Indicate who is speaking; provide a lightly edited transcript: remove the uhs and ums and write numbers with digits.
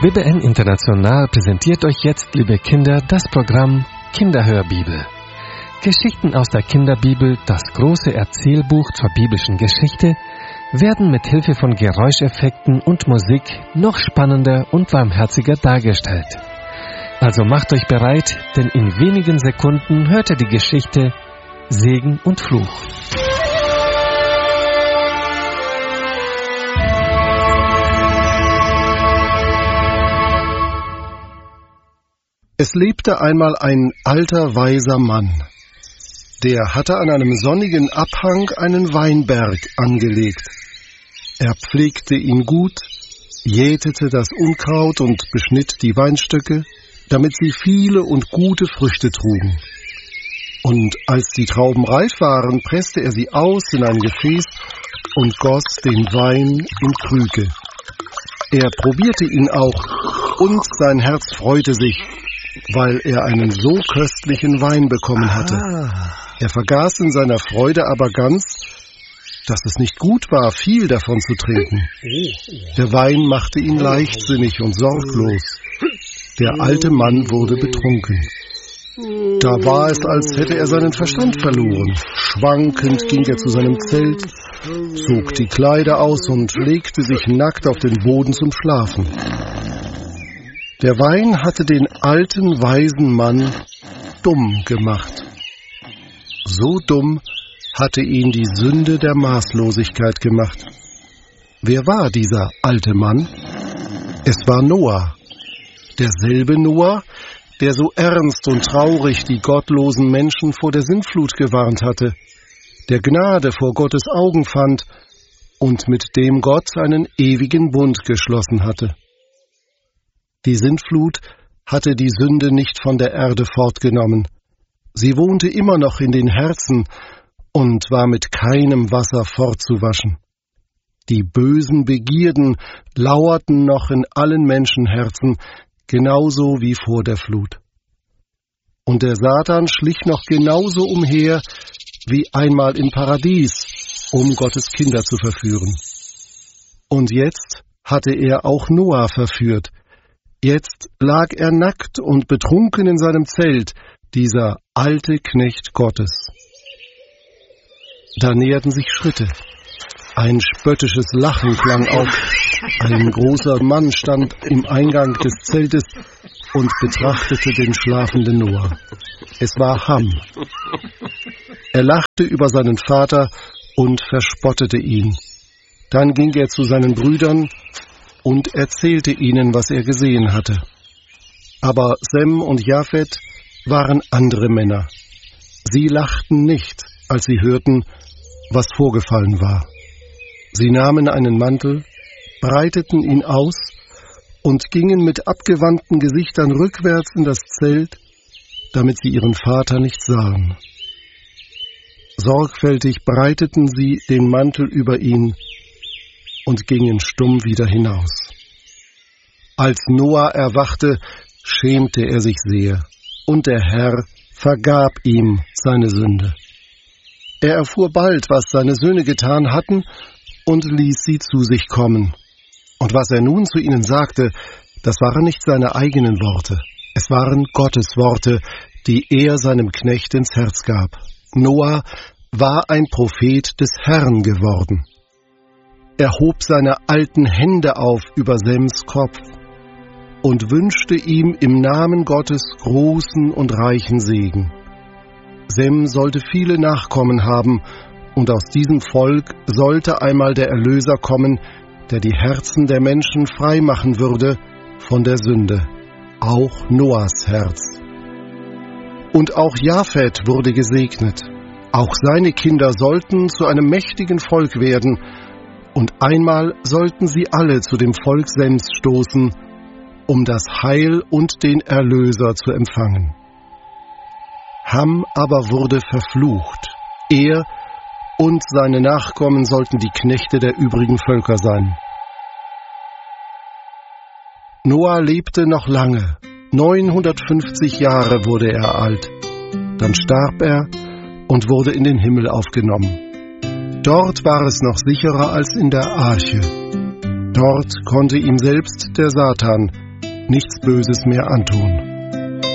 Speaker 1: WBN International präsentiert euch jetzt, liebe Kinder, das Programm Kinderhörbibel. Geschichten aus der Kinderbibel, das große Erzählbuch zur biblischen Geschichte, werden mit Hilfe von Geräuscheffekten und Musik noch spannender und warmherziger dargestellt. Also macht euch bereit, denn in wenigen Sekunden hört ihr die Geschichte Segen und Fluch.
Speaker 2: Es lebte einmal ein alter, weiser Mann. Der hatte an einem sonnigen Abhang einen Weinberg angelegt. Er pflegte ihn gut, jätete das Unkraut und beschnitt die Weinstöcke, damit sie viele und gute Früchte trugen. Und als die Trauben reif waren, presste er sie aus in ein Gefäß und goss den Wein in Krüge. Er probierte ihn auch, und sein Herz freute sich, weil er einen so köstlichen Wein bekommen hatte. Er vergaß in seiner Freude aber ganz, dass es nicht gut war, viel davon zu trinken. Der Wein machte ihn leichtsinnig und sorglos. Der alte Mann wurde betrunken. Da war es, als hätte er seinen Verstand verloren. Schwankend ging er zu seinem Zelt, zog die Kleider aus und legte sich nackt auf den Boden zum Schlafen. Der Wein hatte den alten, weisen Mann dumm gemacht. So dumm hatte ihn die Sünde der Maßlosigkeit gemacht. Wer war dieser alte Mann? Es war Noah. Derselbe Noah, der so ernst und traurig die gottlosen Menschen vor der Sintflut gewarnt hatte, der Gnade vor Gottes Augen fand und mit dem Gott einen ewigen Bund geschlossen hatte. Die Sintflut hatte die Sünde nicht von der Erde fortgenommen. Sie wohnte immer noch in den Herzen und war mit keinem Wasser fortzuwaschen. Die bösen Begierden lauerten noch in allen Menschenherzen, genauso wie vor der Flut. Und der Satan schlich noch genauso umher wie einmal im Paradies, um Gottes Kinder zu verführen. Und jetzt hatte er auch Noah verführt. Jetzt lag er nackt und betrunken in seinem Zelt, dieser alte Knecht Gottes. Da näherten sich Schritte. Ein spöttisches Lachen klang auf. Ein großer Mann stand im Eingang des Zeltes und betrachtete den schlafenden Noah. Es war Ham. Er lachte über seinen Vater und verspottete ihn. Dann ging er zu seinen Brüdern und erzählte ihnen, was er gesehen hatte. Aber Sem und Japhet waren andere Männer. Sie lachten nicht, als sie hörten, was vorgefallen war. Sie nahmen einen Mantel, breiteten ihn aus und gingen mit abgewandten Gesichtern rückwärts in das Zelt, damit sie ihren Vater nicht sahen. Sorgfältig breiteten sie den Mantel über ihn und gingen stumm wieder hinaus. Als Noah erwachte, schämte er sich sehr, und der Herr vergab ihm seine Sünde. Er erfuhr bald, was seine Söhne getan hatten, und ließ sie zu sich kommen. Und was er nun zu ihnen sagte, das waren nicht seine eigenen Worte, es waren Gottes Worte, die er seinem Knecht ins Herz gab. Noah war ein Prophet des Herrn geworden. Er hob seine alten Hände auf über Sems Kopf und wünschte ihm im Namen Gottes großen und reichen Segen. Sem sollte viele Nachkommen haben, und aus diesem Volk sollte einmal der Erlöser kommen, der die Herzen der Menschen frei machen würde von der Sünde, auch Noahs Herz. Und auch Japhet wurde gesegnet. Auch seine Kinder sollten zu einem mächtigen Volk werden, und einmal sollten sie alle zu dem Volk Sems stoßen, um das Heil und den Erlöser zu empfangen. Ham aber wurde verflucht. Er und seine Nachkommen sollten die Knechte der übrigen Völker sein. Noah lebte noch lange. 950 Jahre wurde er alt. Dann starb er und wurde in den Himmel aufgenommen. Dort war es noch sicherer als in der Arche. Dort konnte ihm selbst der Satan nichts Böses mehr antun.